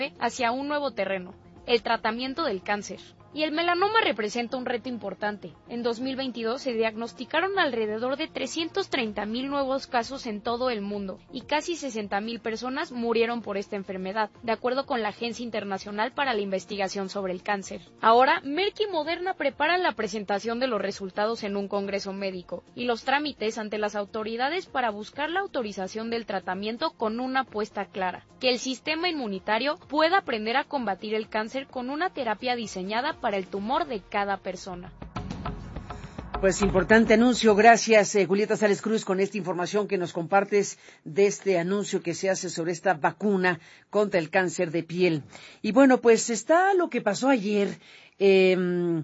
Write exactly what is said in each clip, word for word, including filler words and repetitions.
hacia un nuevo terreno, el tratamiento del cáncer. Y el melanoma representa un reto importante. En dos mil veintidós se diagnosticaron alrededor de trescientos treinta mil nuevos casos en todo el mundo y casi sesenta mil personas murieron por esta enfermedad, de acuerdo con la Agencia Internacional para la Investigación sobre el Cáncer. Ahora, Merck y Moderna preparan la presentación de los resultados en un congreso médico y los trámites ante las autoridades para buscar la autorización del tratamiento con una apuesta clara, que el sistema inmunitario pueda aprender a combatir el cáncer con una terapia diseñada para el tumor de cada persona. Pues importante anuncio, gracias eh, Julieta Sales Cruz con esta información que nos compartes de este anuncio que se hace sobre esta vacuna contra el cáncer de piel. Y bueno, pues está lo que pasó ayer, eh,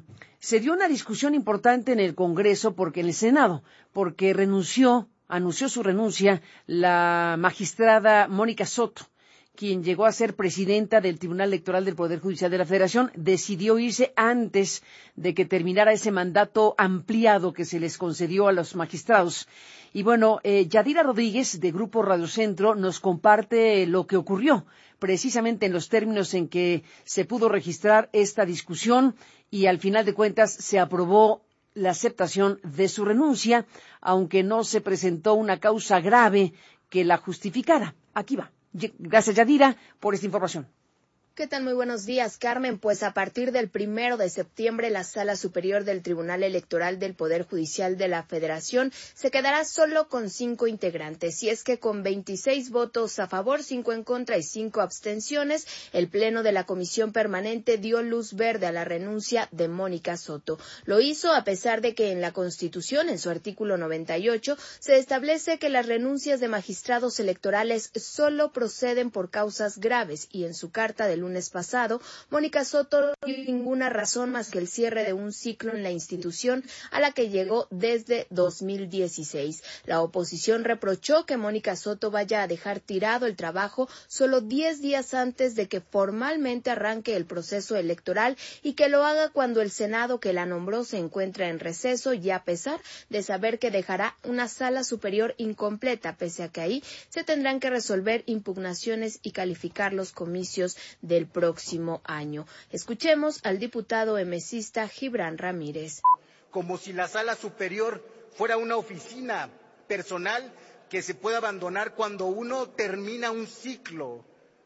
se dio una discusión importante en el Congreso, porque en el Senado, porque renunció, anunció su renuncia la magistrada Mónica Soto, quien llegó a ser presidenta del Tribunal Electoral del Poder Judicial de la Federación, decidió irse antes de que terminara ese mandato ampliado que se les concedió a los magistrados. Y bueno, eh, Yadira Rodríguez, de Grupo Radio Centro, nos comparte lo que ocurrió, precisamente en los términos en que se pudo registrar esta discusión y al final de cuentas se aprobó la aceptación de su renuncia, aunque no se presentó una causa grave que la justificara. Aquí va. Gracias, Yadira, por esta información. ¿Qué tal? Muy buenos días, Carmen. Pues a partir del primero de septiembre, la Sala Superior del Tribunal Electoral del Poder Judicial de la Federación se quedará solo con cinco integrantes. Y es que con veintiséis votos a favor, cinco en contra y cinco abstenciones, el Pleno de la Comisión Permanente dio luz verde a la renuncia de Mónica Soto. Lo hizo a pesar de que en la Constitución, en su artículo noventa y ocho, se establece que las renuncias de magistrados electorales solo proceden por causas graves y en su carta del lunes pasado, Mónica Soto no dio ninguna razón más que el cierre de un ciclo en la institución a la que llegó desde dos mil dieciséis. La oposición reprochó que Mónica Soto vaya a dejar tirado el trabajo solo diez días antes de que formalmente arranque el proceso electoral y que lo haga cuando el Senado que la nombró se encuentra en receso y a pesar de saber que dejará una sala superior incompleta, pese a que ahí se tendrán que resolver impugnaciones y calificar los comicios de el próximo año. Escuchemos al diputado emesista Gibran Ramírez. Como si la sala superior fuera una oficina personal que se puede abandonar cuando uno termina un ciclo.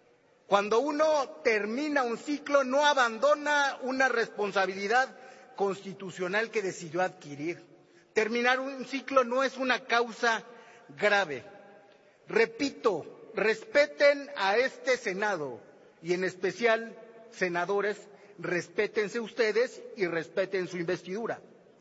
Cuando uno termina un ciclo no abandona una responsabilidad constitucional que decidió adquirir. Terminar un ciclo no es una causa grave. Repito, respeten a este Senado. Y en especial, senadores, respétense ustedes y respeten su investidura.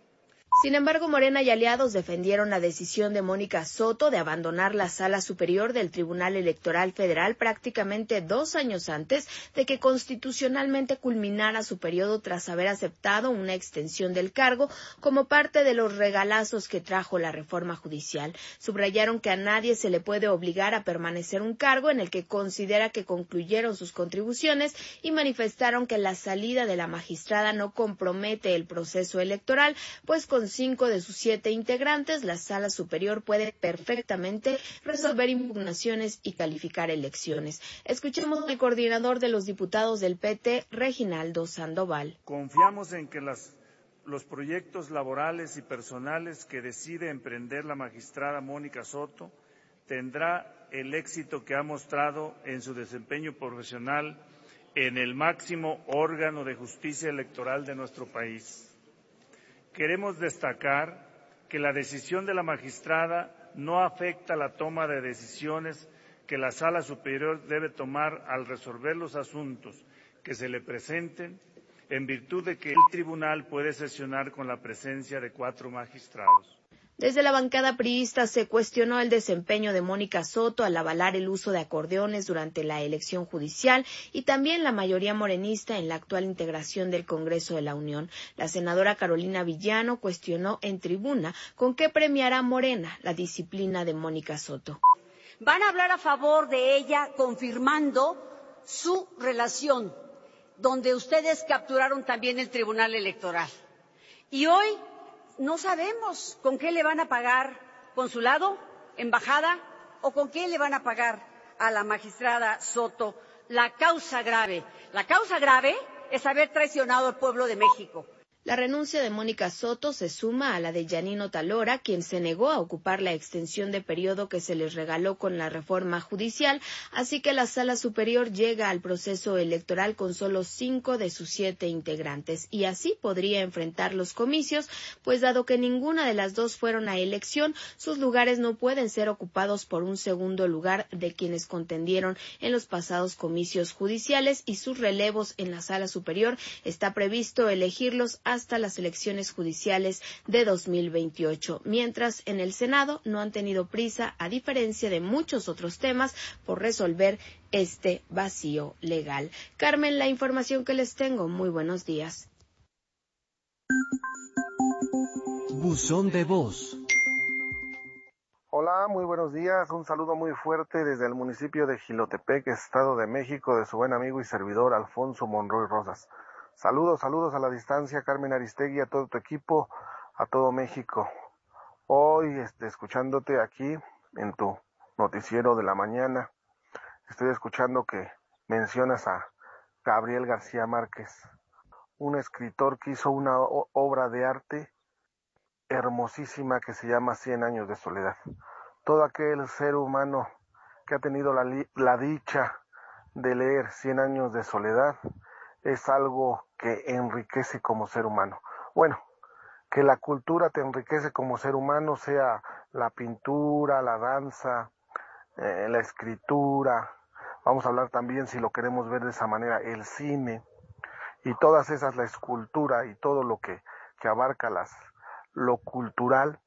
Sin embargo, Morena y aliados defendieron la decisión de Mónica Soto de abandonar la Sala Superior del Tribunal Electoral Federal prácticamente dos años antes de que constitucionalmente culminara su periodo tras haber aceptado una extensión del cargo como parte de los regalazos que trajo la reforma judicial. Subrayaron que a nadie se le puede obligar a permanecer un cargo en el que considera que concluyeron sus contribuciones y manifestaron que la salida de la magistrada no compromete el proceso electoral, pues con cinco de sus siete integrantes, la Sala Superior puede perfectamente resolver impugnaciones y calificar elecciones. Escuchemos al coordinador de los diputados del P T, Reginaldo Sandoval. Confiamos en que las, los proyectos laborales y personales que decide emprender la magistrada Mónica Soto tendrá el éxito que ha mostrado en su desempeño profesional en el máximo órgano de justicia electoral de nuestro país. Queremos destacar que la decisión de la magistrada no afecta la toma de decisiones que la Sala Superior debe tomar al resolver los asuntos que se le presenten, en virtud de que el tribunal puede sesionar con la presencia de cuatro magistrados. Desde la bancada priista se cuestionó el desempeño de Mónica Soto al avalar el uso de acordeones durante la elección judicial y también la mayoría morenista en la actual integración del Congreso de la Unión. La senadora Carolina Villano cuestionó en tribuna con qué premiará Morena la disciplina de Mónica Soto. Van a hablar a favor de ella confirmando su relación, donde ustedes capturaron también el Tribunal Electoral. Y hoy no sabemos con qué le van a pagar, consulado, embajada, o con qué le van a pagar a la magistrada Soto la causa grave. La causa grave es haber traicionado al pueblo de México. La renuncia de Mónica Soto se suma a la de Yanino Talora, quien se negó a ocupar la extensión de periodo que se les regaló con la reforma judicial, así que la Sala Superior llega al proceso electoral con solo cinco de sus siete integrantes, y así podría enfrentar los comicios, pues dado que ninguna de las dos fueron a elección, sus lugares no pueden ser ocupados por un segundo lugar de quienes contendieron en los pasados comicios judiciales, y sus relevos en la Sala Superior está previsto elegirlos hasta las elecciones judiciales de dos mil veintiocho, mientras en el Senado no han tenido prisa, a diferencia de muchos otros temas, por resolver este vacío legal. Carmen, la información que les tengo. Muy buenos días. Buzón de voz. Hola, muy buenos días. Un saludo muy fuerte desde el municipio de Jilotepec, Estado de México, de su buen amigo y servidor Alfonso Monroy Rosas. Saludos, saludos a la distancia, Carmen Aristegui, a todo tu equipo, a todo México. Hoy, este, escuchándote aquí en tu noticiero de la mañana, estoy escuchando que mencionas a Gabriel García Márquez, un escritor que hizo una obra de arte hermosísima que se llama Cien años de soledad. Todo aquel ser humano que ha tenido la, la dicha de leer Cien años de soledad es algo que enriquece como ser humano. Bueno, que la cultura te enriquece como ser humano, sea la pintura, la danza, eh, la escritura, vamos a hablar también, si lo queremos ver de esa manera, el cine, y todas esas, la escultura y todo lo que, que abarca las, lo cultural,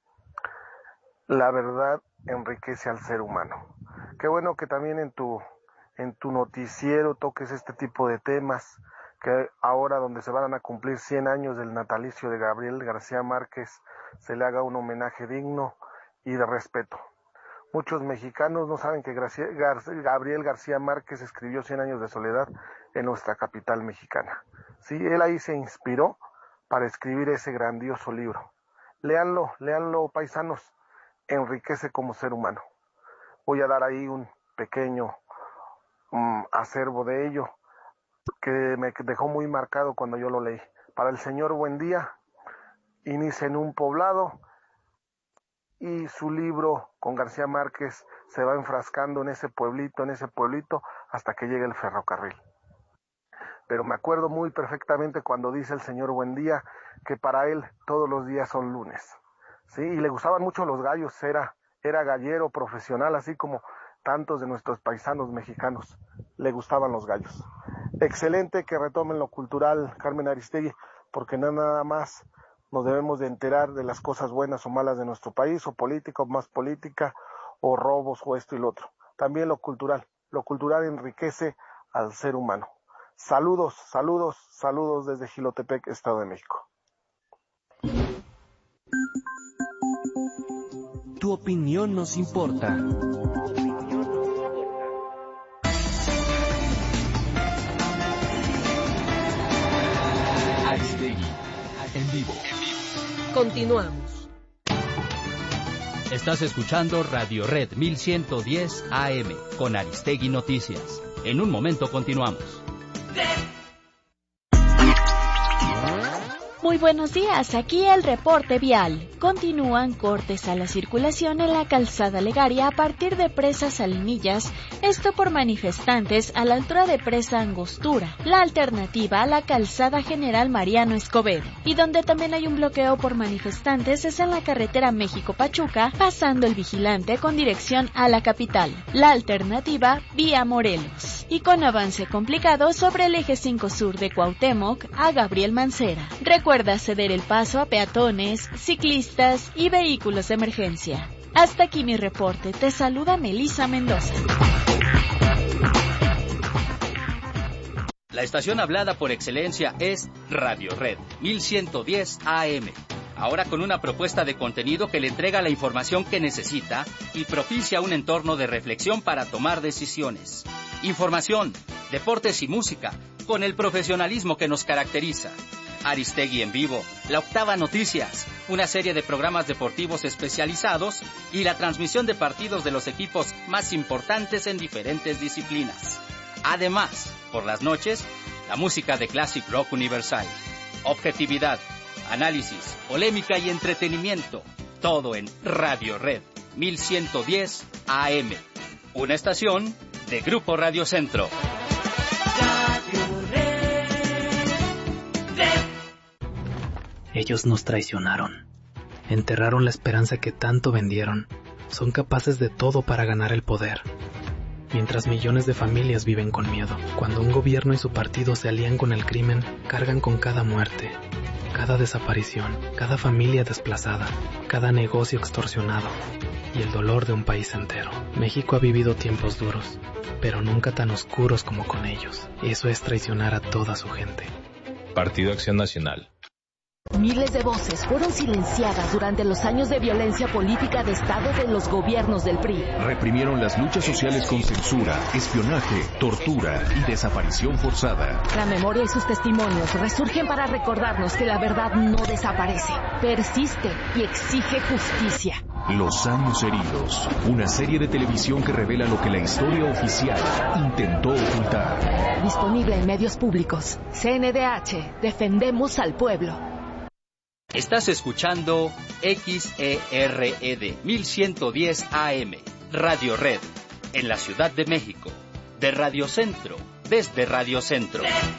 la verdad enriquece al ser humano. Qué bueno que también en tu, en tu noticiero toques este tipo de temas, que ahora donde se van a cumplir cien años del natalicio de Gabriel García Márquez, se le haga un homenaje digno y de respeto. Muchos mexicanos no saben que Gracia, Gar, Gabriel García Márquez escribió Cien años de soledad en nuestra capital mexicana. Sí, él ahí se inspiró para escribir ese grandioso libro. Léanlo, léanlo, paisanos, enriquece como ser humano. Voy a dar ahí un pequeño um, acervo de ello, que me dejó muy marcado cuando yo lo leí. Para el señor Buendía, inicia en un poblado y su libro con García Márquez se va enfrascando en ese pueblito, en ese pueblito, hasta que llega el ferrocarril. Pero me acuerdo muy perfectamente cuando dice el señor Buendía que para él todos los días son lunes, ¿sí? Y le gustaban mucho los gallos, era, era gallero profesional, así como tantos de nuestros paisanos mexicanos, le gustaban los gallos. Excelente que retomen lo cultural, Carmen Aristegui, porque no nada más nos debemos de enterar de las cosas buenas o malas de nuestro país, o política o más política, o robos o esto y lo otro. También lo cultural, lo cultural enriquece al ser humano. Saludos, saludos, saludos desde Jilotepec, Estado de México. Tu opinión nos importa. Aristegui, en vivo. Continuamos. Estás escuchando Radio Red mil ciento diez A M con Aristegui Noticias. En un momento continuamos. Muy buenos días, aquí el reporte vial. Continúan cortes a la circulación en la calzada Legaria a partir de Presa Salinillas, esto por manifestantes a la altura de Presa Angostura, la alternativa a la calzada General Mariano Escobedo. Y donde también hay un bloqueo por manifestantes es en la carretera México-Pachuca, pasando el Vigilante con dirección a la capital, la alternativa vía Morelos. Y con avance complicado sobre el eje cinco sur de Cuauhtémoc a Gabriel Mancera. Recuerda ceder el paso a peatones, ciclistas y vehículos de emergencia. Hasta aquí mi reporte. Te saluda Melissa Mendoza. La estación hablada por excelencia es Radio Red mil ciento diez A M. Ahora con una propuesta de contenido que le entrega la información que necesita y propicia un entorno de reflexión para tomar decisiones. Información, deportes y música, con el profesionalismo que nos caracteriza. Aristegui en vivo, La Octava Noticias, una serie de programas deportivos especializados y la transmisión de partidos de los equipos más importantes en diferentes disciplinas. Además, por las noches, la música de Classic Rock Universal. Objetividad, análisis, polémica y entretenimiento. Todo en Radio Red mil ciento diez A M. Una estación de Grupo Radio Centro. Ellos nos traicionaron. Enterraron la esperanza que tanto vendieron. Son capaces de todo para ganar el poder. Mientras millones de familias viven con miedo. Cuando un gobierno y su partido se alían con el crimen, cargan con cada muerte, cada desaparición, cada familia desplazada, cada negocio extorsionado y el dolor de un país entero. México ha vivido tiempos duros, pero nunca tan oscuros como con ellos. Eso es traicionar a toda su gente. Partido Acción Nacional. Miles de voces fueron silenciadas durante los años de violencia política de Estado de los gobiernos del P R I. Reprimieron las luchas sociales con censura, espionaje, tortura y desaparición forzada. La memoria y sus testimonios resurgen para recordarnos que la verdad no desaparece, persiste y exige justicia. Los años heridos, una serie de televisión que revela lo que la historia oficial intentó ocultar. Disponible en medios públicos. C N D H, defendemos al pueblo. Estás escuchando X E R E D mil ciento diez A M, Radio Red, en la Ciudad de México, de Radio Centro, desde Radio Centro.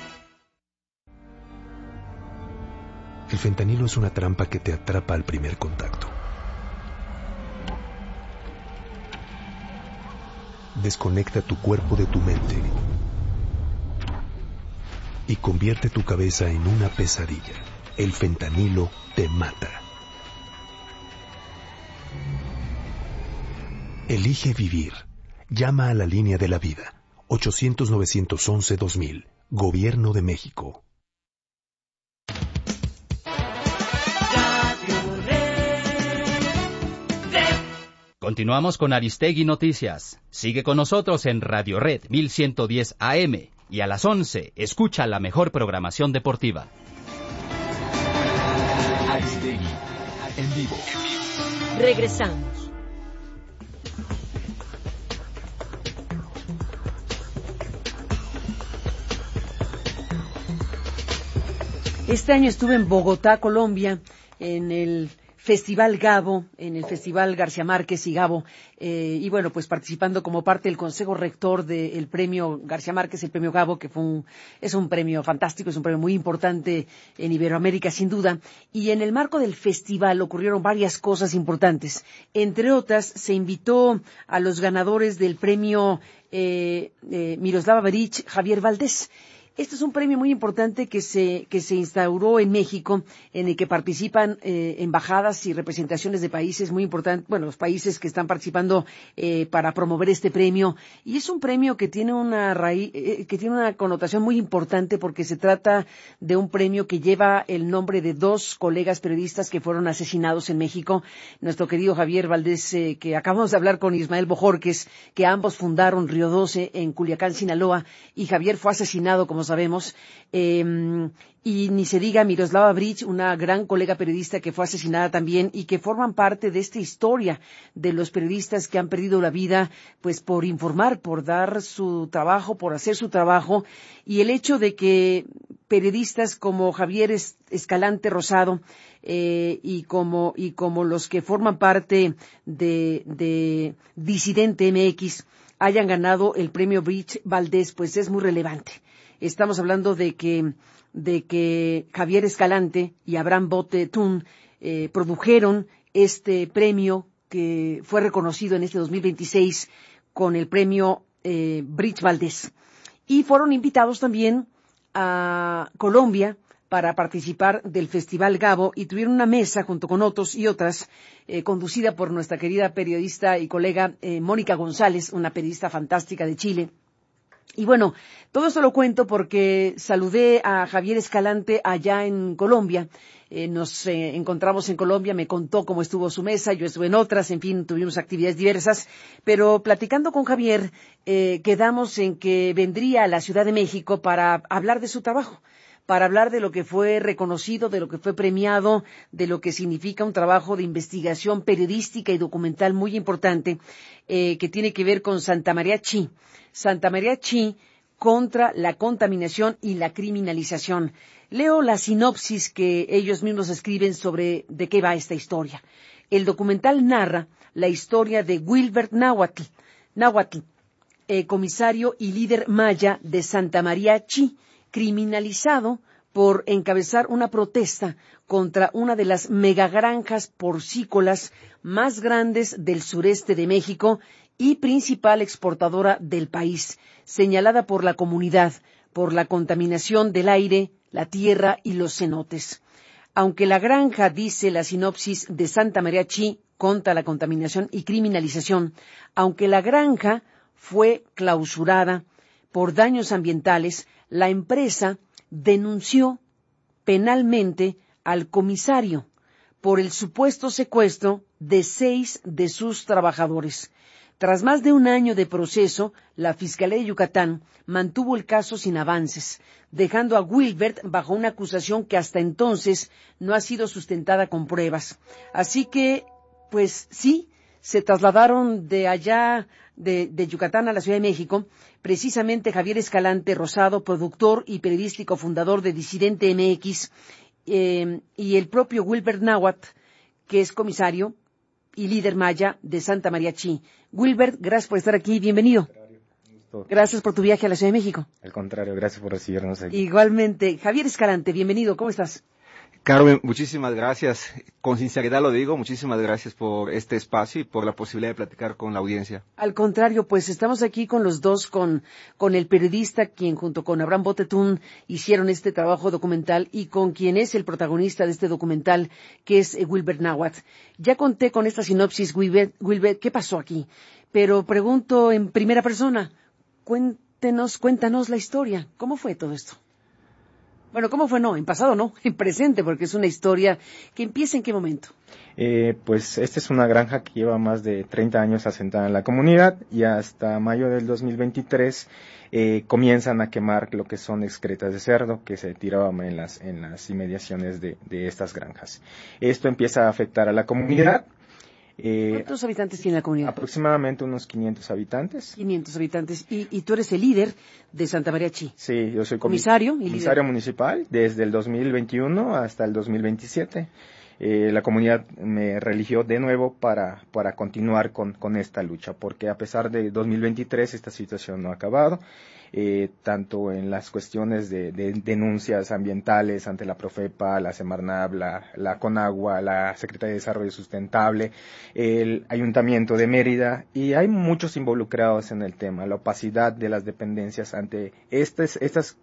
El fentanilo es una trampa que te atrapa al primer contacto. Desconecta tu cuerpo de tu mente y convierte tu cabeza en una pesadilla. El fentanilo te mata. Elige vivir. Llama a la línea de la vida. ochocientos, novecientos once, dos mil. Gobierno de México. Continuamos con Aristegui Noticias. Sigue con nosotros en Radio Red mil ciento diez A M y a las once escucha la mejor programación deportiva. Aristegui, en vivo. Regresamos. Este año estuve en Bogotá, Colombia, en el Festival Gabo, en el Festival García Márquez y Gabo, eh, y bueno, pues participando como parte del Consejo Rector del Premio García Márquez, el Premio Gabo, que fue un, es un premio fantástico, es un premio muy importante en Iberoamérica, sin duda, y en el marco del festival ocurrieron varias cosas importantes. Entre otras, se invitó a los ganadores del Premio eh, eh, Miroslava Brecht, Javier Valdés. Este es un premio muy importante que se que se instauró en México, en el que participan eh, embajadas y representaciones de países muy importantes, bueno, los países que están participando eh, para promover este premio. Y es un premio que tiene una raíz, eh, que tiene una connotación muy importante porque se trata de un premio que lleva el nombre de dos colegas periodistas que fueron asesinados en México. Nuestro querido Javier Valdés, eh, que acabamos de hablar con Ismael Bojorquez, que ambos fundaron Río doce en Culiacán, Sinaloa, y Javier fue asesinado, como sabemos, eh, y ni se diga Miroslava Brecht, una gran colega periodista que fue asesinada también y que forman parte de esta historia de los periodistas que han perdido la vida pues por informar, por dar su trabajo, por hacer su trabajo, y el hecho de que periodistas como Javier Escalante Rosado eh, y como y como los que forman parte de, de Disidente M X hayan ganado el premio Brecht Valdés, pues es muy relevante. Estamos hablando de que, de que Javier Escalante y Abraham Bote Tun eh, produjeron este premio que fue reconocido en este dos mil veintiséis con el premio eh, Brecht Valdés. Y fueron invitados también a Colombia para participar del Festival Gabo y tuvieron una mesa junto con otros y otras eh, conducida por nuestra querida periodista y colega eh, Mónica González, una periodista fantástica de Chile. Y bueno, todo esto lo cuento porque saludé a Javier Escalante allá en Colombia. Eh, nos eh, encontramos en Colombia, me contó cómo estuvo su mesa, yo estuve en otras, en fin, tuvimos actividades diversas. Pero platicando con Javier, eh, quedamos en que vendría a la Ciudad de México para hablar de su trabajo, para hablar de lo que fue reconocido, de lo que fue premiado, de lo que significa un trabajo de investigación periodística y documental muy importante, eh, que tiene que ver con Santa María Chi. Santa María Chi contra la contaminación y la criminalización. Leo la sinopsis que ellos mismos escriben sobre de qué va esta historia. El documental narra la historia de Wilbert Náhuatl, Náhuatl eh, comisario y líder maya de Santa María Chi, criminalizado por encabezar una protesta contra una de las megagranjas porcícolas más grandes del sureste de México y principal exportadora del país, señalada por la comunidad por la contaminación del aire, la tierra y los cenotes. Aunque la granja, dice la sinopsis de Santa María Chi, contra la contaminación y criminalización, aunque la granja fue clausurada por daños ambientales, la empresa denunció penalmente al comisario por el supuesto secuestro de seis de sus trabajadores. Tras más de un año de proceso, la Fiscalía de Yucatán mantuvo el caso sin avances, dejando a Wilbert bajo una acusación que hasta entonces no ha sido sustentada con pruebas. Así que, pues sí, se trasladaron de allá, de, de Yucatán a la Ciudad de México, precisamente Javier Escalante Rosado, productor y periodístico fundador de Disidente M X, eh, y el propio Wilbert Náhuatl, que es comisario y líder maya de Santa María Chi. Wilbert, gracias por estar aquí, bienvenido. Gracias por tu viaje a la Ciudad de México. Al contrario, gracias por recibirnos aquí. Igualmente. Javier Escalante, bienvenido, ¿cómo estás? Carmen, muchísimas gracias. Con sinceridad lo digo, muchísimas gracias por este espacio y por la posibilidad de platicar con la audiencia. Al contrario, pues estamos aquí con los dos, con, con el periodista quien junto con Abraham Botetún hicieron este trabajo documental y con quien es el protagonista de este documental, que es eh, Wilbert Náhuatl. Ya conté con esta sinopsis, Wilbert, Wilbert, ¿qué pasó aquí? Pero pregunto en primera persona, cuéntenos, cuéntanos la historia. ¿Cómo fue todo esto? Bueno, ¿cómo fue? No, en pasado no, en presente, porque es una historia que empieza en qué momento. Eh, pues esta es una granja que lleva más de treinta años asentada en la comunidad y hasta mayo del dos mil veintitrés eh, comienzan a quemar lo que son excretas de cerdo que se tiraban en las, en las inmediaciones de, de estas granjas. Esto empieza a afectar a la comunidad. Eh, ¿Cuántos habitantes tiene la comunidad? Aproximadamente unos quinientos habitantes. quinientos habitantes. Y, y tú eres el líder de Santa María Chi. Sí, yo soy comisario y comisario líder. municipal desde el dos mil veintiuno hasta el dos mil veintisiete. Eh, la comunidad me religió de nuevo para, para continuar con, con esta lucha, porque a pesar de dos mil veintitrés esta situación no ha acabado. Eh, tanto en las cuestiones de, de denuncias ambientales ante la Profepa, la Semarnat, la, la Conagua, la Secretaría de Desarrollo Sustentable, el Ayuntamiento de Mérida, y hay muchos involucrados en el tema, la opacidad de las dependencias ante estas, estas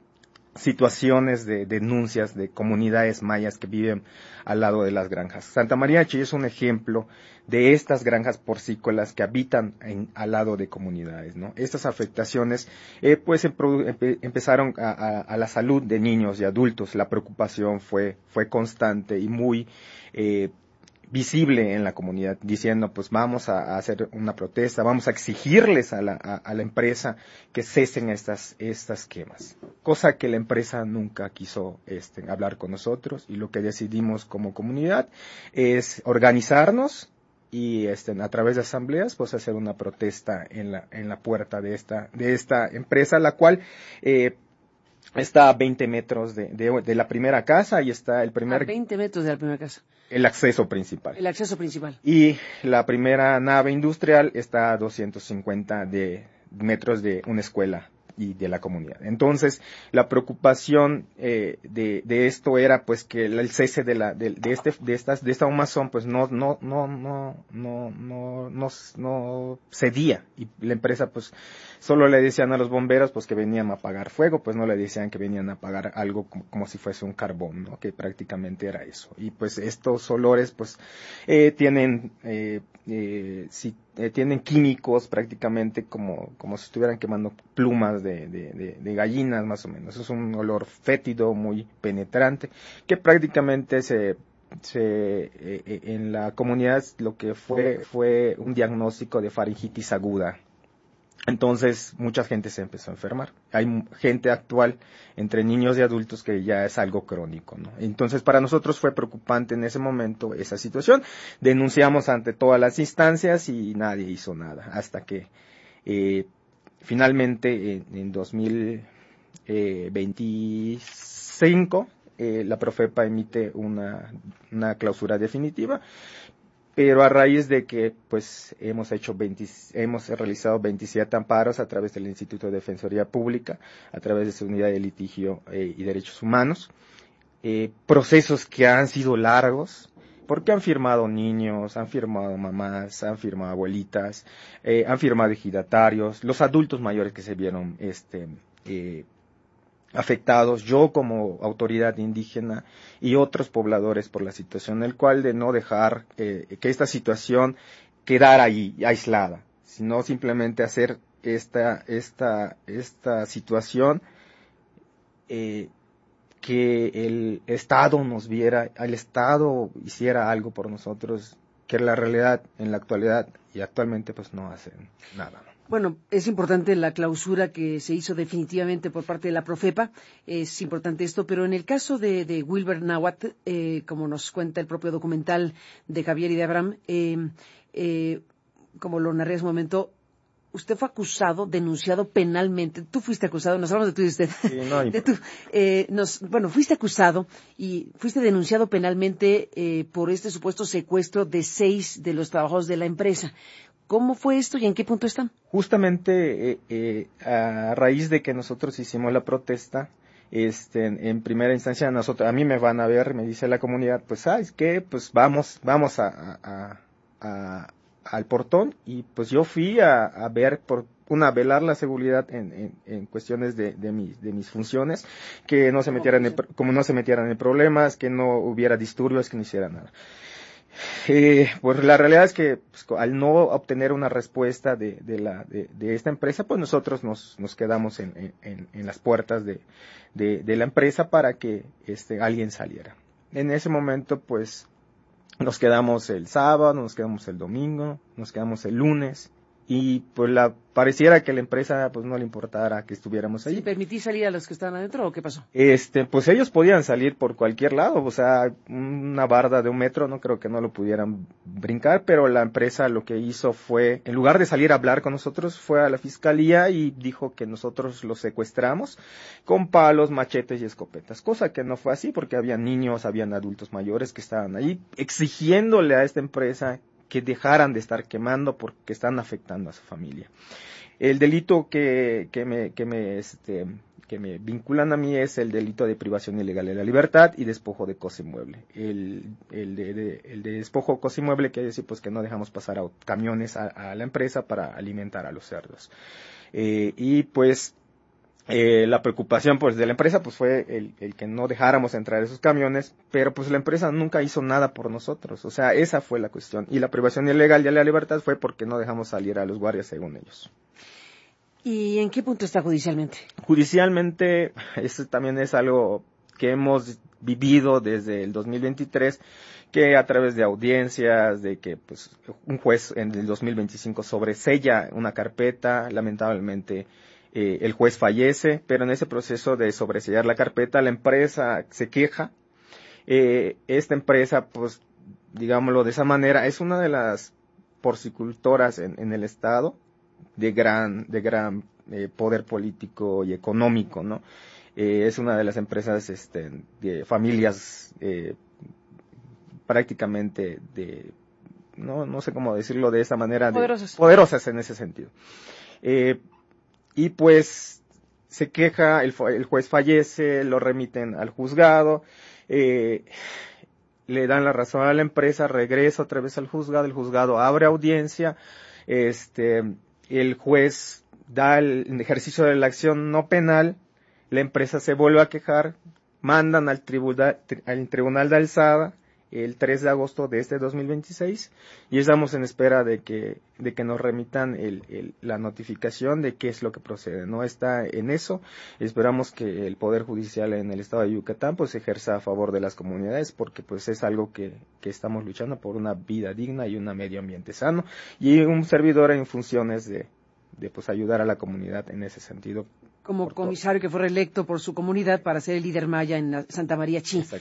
situaciones de denuncias de comunidades mayas que viven al lado de las granjas. Santa María Chi es un ejemplo de estas granjas porcícolas que habitan en, al lado de comunidades, ¿no? Estas afectaciones eh, pues empe, empezaron a, a, a la salud de niños y adultos. La preocupación fue, fue constante y muy eh, visible en la comunidad, diciendo pues vamos a, a hacer una protesta, vamos a exigirles a la, a, a la empresa que cesen estas, estas quemas, cosa que la empresa nunca quiso este, hablar con nosotros, y lo que decidimos como comunidad es organizarnos y este, a través de asambleas pues hacer una protesta en la, en la puerta de esta, de esta empresa, la cual eh, está a veinte metros de, de, de la primera casa, y está el primer... A veinte metros de la primera casa. El acceso principal. El acceso principal. Y la primera nave industrial está a doscientos cincuenta de metros de una escuela y de la comunidad. Entonces, la preocupación eh, de, de esto era pues que el cese de la de, de este de estas de esta humazón pues no no no no no no no no cedía, y la empresa pues solo le decían a los bomberos pues que venían a apagar fuego, pues no le decían que venían a apagar algo como, como si fuese un carbón, ¿no? Que prácticamente era eso. Y pues estos olores pues eh, tienen eh, eh, si Eh, tienen químicos prácticamente como, como si estuvieran quemando plumas de, de, de, de gallinas más o menos. Es un olor fétido muy penetrante que prácticamente se, se eh, en la comunidad lo que fue fue un diagnóstico de faringitis aguda. Entonces mucha gente se empezó a enfermar. Hay gente actual entre niños y adultos que ya es algo crónico, ¿no? Entonces para nosotros fue preocupante en ese momento esa situación. Denunciamos ante todas las instancias y nadie hizo nada hasta que eh, finalmente, en, en dos mil veinticinco, eh, la Profepa emite una, una clausura definitiva, pero a raíz de que pues hemos hecho veinte, hemos realizado veintisiete amparos a través del Instituto de Defensoría Pública, a través de su unidad de litigio eh, y derechos humanos, eh, procesos que han sido largos, porque han firmado niños, han firmado mamás, han firmado abuelitas, eh, han firmado ejidatarios, los adultos mayores que se vieron este eh, afectados, yo como autoridad indígena y otros pobladores por la situación, el cual de no dejar eh, que esta situación quedara ahí, aislada, sino simplemente hacer esta, esta, esta situación eh, que el Estado nos viera, el Estado hiciera algo por nosotros, que la realidad en la actualidad y actualmente pues no hacen nada, ¿no? Bueno, es importante la clausura que se hizo definitivamente por parte de la Profepa, es importante esto, pero en el caso de, de Wilber Nahuatl, eh, como nos cuenta el propio documental de Javier y de Abraham, eh, eh, como lo narré hace un momento, usted fue acusado, denunciado penalmente, tú fuiste acusado, nos hablamos de tú y usted, sí, no hay... de tú, eh, nos, bueno, fuiste acusado y fuiste denunciado penalmente eh, por este supuesto secuestro de seis de los trabajadores de la empresa. ¿Cómo fue esto y en qué punto están? Justamente eh, eh, a raíz de que nosotros hicimos la protesta, este, en, en primera instancia nosotros, a mí me van a ver, me dice la comunidad, pues sabes qué, pues vamos, vamos a, a, a, al portón, y pues yo fui a, a ver por una velar la seguridad en, en, en cuestiones de, de mis de mis funciones, que no se metieran en, como no se metieran en problemas, que no hubiera disturbios, que no hiciera nada. Eh, pues la realidad es que pues, al no obtener una respuesta de, de, la, de, de esta empresa, pues nosotros nos, nos quedamos en, en, en las puertas de, de, de la empresa para que este, alguien saliera. En ese momento, pues, nos quedamos el sábado, nos quedamos el domingo, nos quedamos el lunes, y pues la pareciera que la empresa pues no le importara que estuviéramos ahí. ¿Sí permití salir a los que estaban adentro o qué pasó? Este, pues ellos podían salir por cualquier lado, o sea, una barda de un metro no creo que no lo pudieran brincar, pero la empresa lo que hizo fue, en lugar de salir a hablar con nosotros, fue a la fiscalía y dijo que nosotros los secuestramos con palos, machetes y escopetas, cosa que no fue así, porque había niños, habían adultos mayores que estaban ahí exigiéndole a esta empresa que dejaran de estar quemando porque están afectando a su familia. El delito que, que me, que me, este, que me vinculan a mí es el delito de privación ilegal de la libertad y despojo de cosa inmueble. El, el de, de, el de despojo de cosa inmueble quiere decir pues que no dejamos pasar a camiones a, a la empresa para alimentar a los cerdos. Eh, y pues, Eh, la preocupación pues de la empresa pues fue el, el que no dejáramos entrar esos camiones, pero pues la empresa nunca hizo nada por nosotros, o sea, esa fue la cuestión, y la privación ilegal de la libertad fue porque no dejamos salir a los guardias según ellos. ¿Y en qué punto está judicialmente? Judicialmente, eso también es algo que hemos vivido desde el dos mil veintitrés, que a través de audiencias, de que pues un juez en el dos mil veinticinco sobresella una carpeta, lamentablemente Eh, el juez fallece, pero en ese proceso de sobresellar la carpeta, la empresa se queja. Eh, esta empresa, pues, digámoslo de esa manera, es una de las porcicultoras en, en el estado de gran, de gran eh, poder político y económico, ¿no? Eh, es una de las empresas, este, de familias eh, prácticamente de, no, no sé cómo decirlo de esa manera, de, poderosas. poderosas en ese sentido. Eh, Y pues se queja, el, el juez fallece, lo remiten al juzgado, eh, le dan la razón a la empresa, regresa otra vez al juzgado, el juzgado abre audiencia, este, el juez da el, el ejercicio de la acción no penal, la empresa se vuelve a quejar, mandan al tribunal, al tribunal de alzada el tres de agosto de este dos mil veintiséis, y estamos en espera de que de que nos remitan el, el, la notificación de qué es lo que procede. No está en eso, esperamos que el Poder Judicial en el estado de Yucatán pues ejerza a favor de las comunidades, porque pues es algo que, que estamos luchando por una vida digna y un medio ambiente sano, y un servidor en funciones de, de pues ayudar a la comunidad en ese sentido. Como comisario que fue reelecto por su comunidad para ser el líder maya en la Santa María Chi. Exactamente.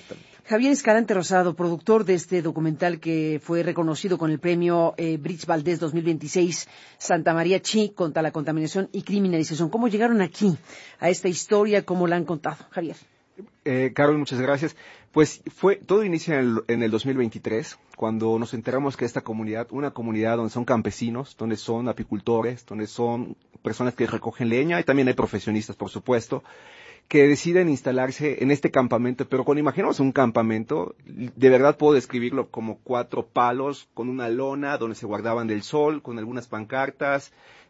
Javier Escalante Rosado, productor de este documental que fue reconocido con el premio eh, Brits Valdés dos mil veintiséis, Santa María Chi, contra la contaminación y criminalización. ¿Cómo llegaron aquí a esta historia? ¿Cómo la han contado? Javier. Eh, Carol, muchas gracias. Pues fue todo inicia en el, en el dos mil veintitrés, cuando nos enteramos que esta comunidad, una comunidad donde son campesinos, donde son apicultores, donde son personas que recogen leña, y también hay profesionistas, por supuesto, que deciden instalarse en este campamento, pero cuando imaginamos un campamento, de verdad puedo describirlo como cuatro palos, con una lona donde se guardaban del sol, con algunas pancartas,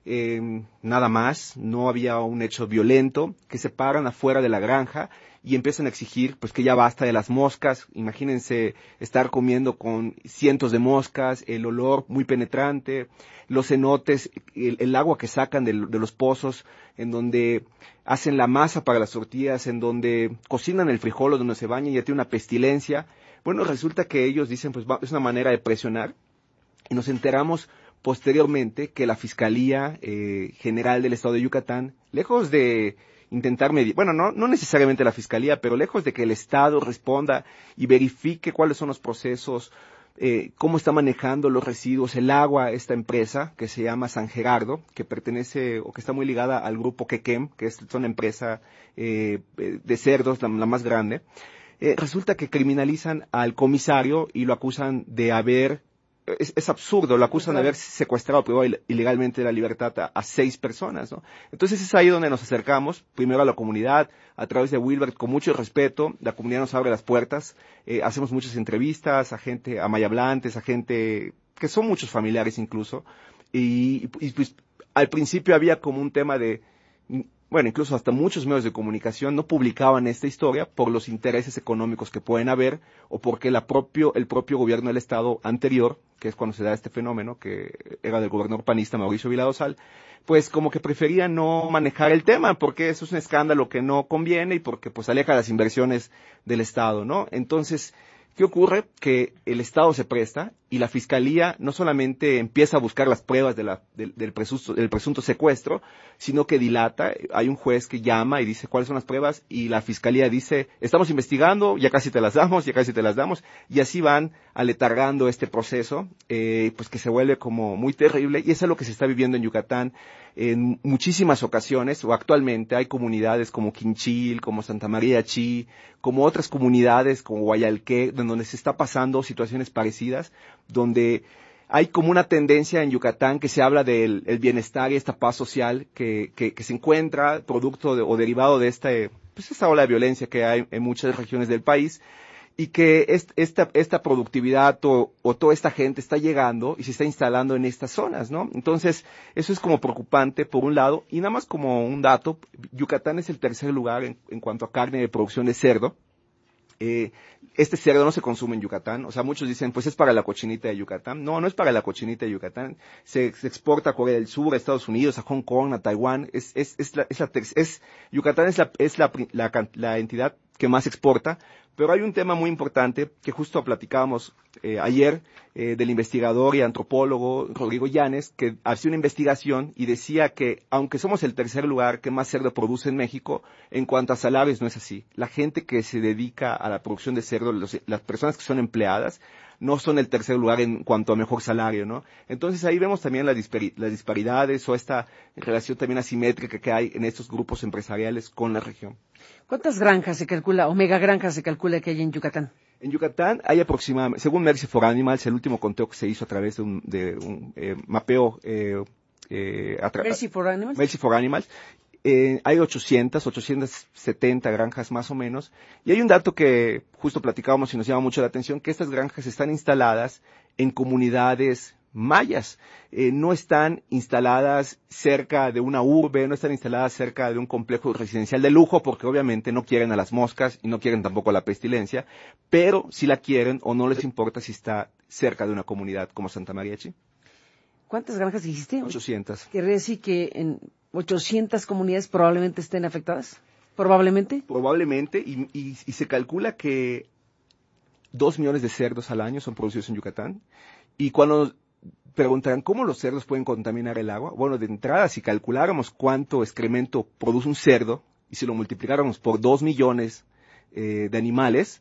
eh, nada más, no había un hecho violento, que se paran afuera de la granja y empiezan a exigir pues que ya basta de las moscas. Imagínense estar comiendo con cientos de moscas, el olor muy penetrante, los cenotes, el, el agua que sacan de, de los pozos, en donde hacen la masa para las tortillas, en donde cocinan el frijol o donde se bañan y ya tiene una pestilencia. Bueno, resulta que ellos dicen pues va, es una manera de presionar, y nos enteramos posteriormente que la Fiscalía eh, General del Estado de Yucatán, lejos de intentar medir, bueno, no, no necesariamente la Fiscalía, pero lejos de que el Estado responda y verifique cuáles son los procesos, eh, cómo está manejando los residuos, el agua, esta empresa que se llama San Gerardo, que pertenece o que está muy ligada al grupo Quequem, que es una empresa eh, de cerdos, la, la más grande, eh, resulta que criminalizan al comisario y lo acusan de haber Es, es absurdo, lo acusan de haber secuestrado, privado ilegalmente de la libertad a, a seis personas, ¿no? Entonces es ahí donde nos acercamos, primero a la comunidad, a través de Wilbert, con mucho respeto. La comunidad nos abre las puertas, eh, hacemos muchas entrevistas a gente, a mayablantes, a gente que son muchos familiares incluso, y, y pues al principio había como un tema de, bueno, incluso hasta muchos medios de comunicación no publicaban esta historia por los intereses económicos que pueden haber, o porque la propio, el propio gobierno del Estado anterior, que es cuando se da este fenómeno, que era del gobernador panista Mauricio Viladosal, pues como que prefería no manejar el tema, porque eso es un escándalo que no conviene y porque pues aleja las inversiones del Estado, ¿no? Entonces, ¿qué ocurre? Que el Estado se presta y la Fiscalía no solamente empieza a buscar las pruebas de la, del, del, presunto, del presunto secuestro, sino que dilata. Hay un juez que llama y dice cuáles son las pruebas, y la Fiscalía dice, estamos investigando, ya casi te las damos, ya casi te las damos, y así van aletargando este proceso, eh, pues que se vuelve como muy terrible, y eso es lo que se está viviendo en Yucatán en muchísimas ocasiones, o actualmente hay comunidades como Quinchil, como Santa María Chi, como otras comunidades como Guayalqué, donde se está pasando situaciones parecidas, donde hay como una tendencia en Yucatán que se habla del el bienestar y esta paz social que, que, que se encuentra producto de, o derivado de esta, pues esta ola de violencia que hay en muchas regiones del país, y que est, esta, esta productividad o, o toda esta gente está llegando y se está instalando en estas zonas, ¿no? Entonces, eso es como preocupante por un lado, y nada más como un dato, Yucatán es el tercer lugar en, en cuanto a carne de producción de cerdo. Eh, este cerdo no se consume en Yucatán, o sea, muchos dicen, pues es para la cochinita de Yucatán. No, no es para la cochinita de Yucatán. Se, se exporta a Corea del Sur, a Estados Unidos, a Hong Kong, a Taiwán. Es, es, es la, es la, es, Yucatán es la, es la, la, la entidad que más exporta. Pero hay un tema muy importante que justo platicábamos eh, ayer eh, del investigador y antropólogo Rodrigo Llanes, que hacía una investigación y decía que aunque somos el tercer lugar que más cerdo produce en México, en cuanto a salarios no es así. La gente que se dedica a la producción de cerdo, los, las personas que son empleadas, no son el tercer lugar en cuanto a mejor salario, ¿no? Entonces ahí vemos también las, dispari- las disparidades o esta relación también asimétrica que hay en estos grupos empresariales con la región. ¿Cuántas granjas se calcula, o megagranjas se calcula que hay en Yucatán? En Yucatán hay aproximadamente, según Mercy for Animals, el último conteo que se hizo a través de un, de un eh, mapeo... Eh, eh, atra- Mercy for Animals. Mercy for Animals. Eh, hay ochocientas, ochocientas setenta granjas más o menos, y hay un dato que justo platicábamos y nos llama mucho la atención, que estas granjas están instaladas en comunidades mayas, eh, no están instaladas cerca de una urbe, no están instaladas cerca de un complejo residencial de lujo, porque obviamente no quieren a las moscas y no quieren tampoco a la pestilencia, pero si la quieren o no les importa si está cerca de una comunidad como Santa María Chi. ¿Cuántas granjas dijiste? ochocientas. ¿Quiere decir que en ochocientas comunidades probablemente estén afectadas? ¿Probablemente? Probablemente, y, y, y se calcula que dos millones de cerdos al año son producidos en Yucatán. Y cuando preguntarán cómo los cerdos pueden contaminar el agua, bueno, de entrada, si calculáramos cuánto excremento produce un cerdo, y si lo multiplicáramos por dos millones eh, de animales,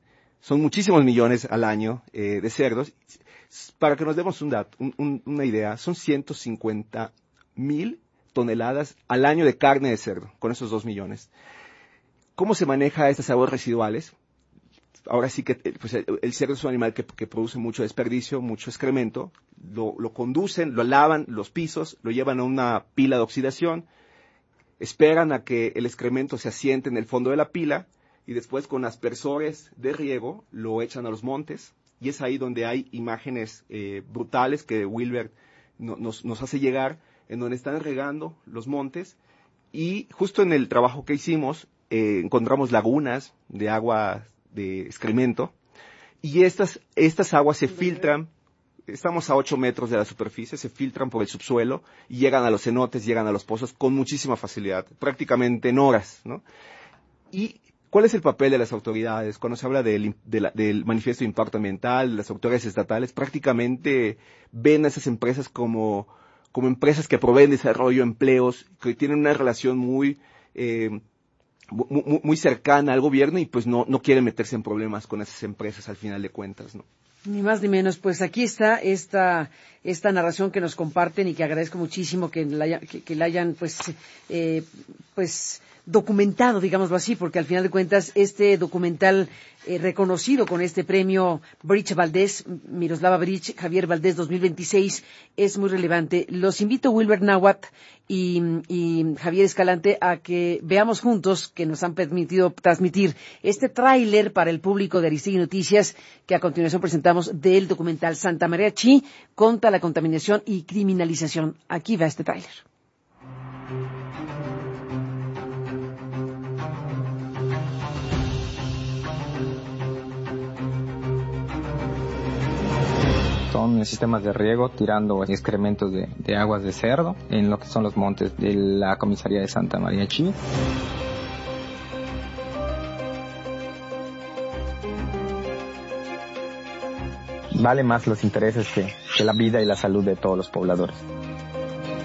son muchísimos millones al año eh, de cerdos. Para que nos demos un dato, un, un, una idea, son ciento cincuenta mil toneladas al año de carne de cerdo, con esos dos millones. ¿Cómo se maneja estas aguas residuales? Ahora sí que pues el, el cerdo es un animal que, que produce mucho desperdicio, mucho excremento. Lo, lo conducen, lo lavan los pisos, lo llevan a una pila de oxidación, esperan a que el excremento se asiente en el fondo de la pila y después con aspersores de riego lo echan a los montes. Y es ahí donde hay imágenes eh, brutales que Wilber no, nos, nos hace llegar, en donde están regando los montes. Y justo en el trabajo que hicimos, eh, encontramos lagunas de agua de excremento. Y estas, estas aguas se filtran, estamos a ocho metros de la superficie, se filtran por el subsuelo y llegan a los cenotes, llegan a los pozos con muchísima facilidad, prácticamente en horas, ¿no? Y ¿cuál es el papel de las autoridades? Cuando se habla del, de la, del manifiesto de impacto ambiental, las autoridades estatales prácticamente ven a esas empresas como, como empresas que proveen desarrollo, empleos, que tienen una relación muy, eh, muy, muy cercana al gobierno y pues no, no quieren meterse en problemas con esas empresas al final de cuentas, ¿no? Ni más ni menos, pues aquí está esta esta narración que nos comparten y que agradezco muchísimo que la, que, que la hayan pues eh, pues documentado, digámoslo así, porque al final de cuentas este documental eh, reconocido con este premio Brich Valdés, Miroslava Brich, Javier Valdés dos mil veintiséis, es muy relevante. Los invito, Wilber Náhuatl y, y Javier Escalante, a que veamos juntos, que nos han permitido transmitir este tráiler para el público de Aristegui Noticias, que a continuación presentamos del documental Santa María Chi contra la contaminación y criminalización. Aquí va este tráiler. Son sistemas de riego tirando excrementos de, de aguas de cerdo en lo que son los montes de la comisaría de Santa María Chi. Vale más los intereses que, que la vida y la salud de todos los pobladores.